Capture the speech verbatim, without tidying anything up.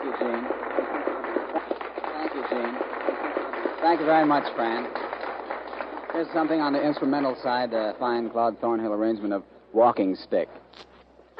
you, Gene. Thank you, Gene. Thank you very much, Fran. Here's something on the instrumental side, a fine Claude Thornhill arrangement of Walking Stick.